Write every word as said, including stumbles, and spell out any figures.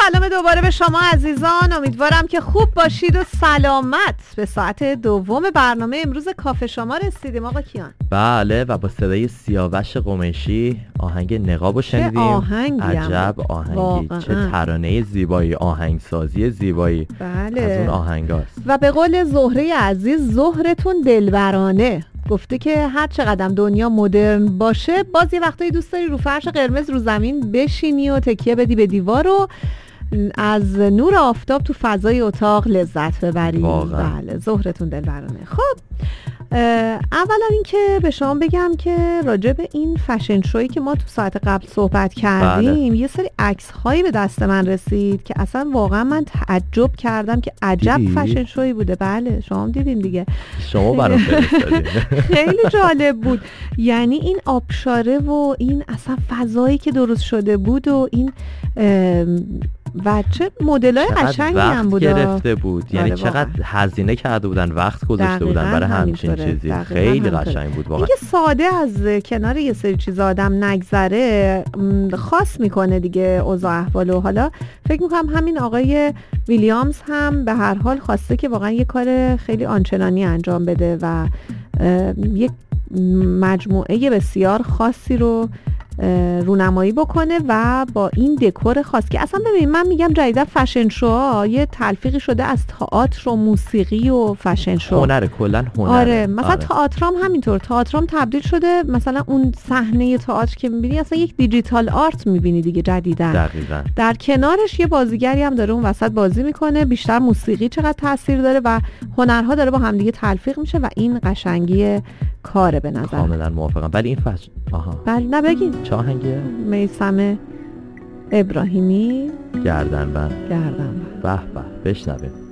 سلام دوباره به شما عزیزان، امیدوارم که خوب باشید و سلامت. به ساعت دوم برنامه امروز کافه شما رسیدیم آقا کیان. بله و با صدای سیاوش قمیشی آهنگ نقابو شنیدیم. آهنگی عجب آهنگی واقعا. چه ترانه زیبایی، آهنگسازی زیبایی. بله. از اون آهنگاست. و به قول زهره عزیز، زهرتون دلبرانه گفته که هر چقدر دنیا مدرن باشه باز یه وقتایی دوست داری رو فرش قرمز رو زمین بشینی و تکیه بدی به دیوار و از نور آفتاب تو فضای اتاق لذت ببری. واقعا. بله زهرتون دلبرانه. خب اولا این که به شما بگم که راجع به این فشن شویی که ما تو ساعت قبل صحبت کردیم، بله. یه سری عکس هایی به دست من رسید که اصلا واقعا من تعجب کردم که عجب دیدی؟ فشن شویی بوده. بله شما هم دیدین دیگه، شما برام فرستادین. خیلی جالب بود. یعنی این آبشاره و این اصلا فضایی که درست شده بود و این و چه مدل‌های قشنگی هم بود، گرفته بود. یعنی چقدر هزینه کرده بودن، وقت گذاشته بودن برای همچین چیزی. خیلی قشنگ بود واقعا. اینکه ساده از کنار یه سری چیز آدم نگذره خاص میکنه دیگه اوضاع احوال. و حالا فکر میکنم همین آقای ویلیامز هم به هر حال خواسته که واقعا یه کار خیلی آنچنانی انجام بده و یک مجموعه بسیار خاصی رو رونمایی بکنه و با این دکور خاص که اصلا ببین من میگم جدیدا فشن شوها یه تلفیقی شده از تئاتر و موسیقی و فشن شو. هنره کلا هنره. آره مثلا آره. تئاترام همینطور، تئاترام تبدیل شده مثلا اون صحنه تئاتر که میبینی اصلا یک دیجیتال آرت میبینی دیگه جدیدا. دقیقاً. در کنارش یه بازیگری هم داره اون وسط بازی میکنه. بیشتر موسیقی چقدر تاثیر داره و هنرها داره با هم دیگه تلفیق میشه و این قشنگی کاره به نظر. کاملا موافقم. ولی این فش آها بله نه بگین چه آهنگیه؟ میثم ابراهیمی، گردنبند. گردنبند. به به بشنویم.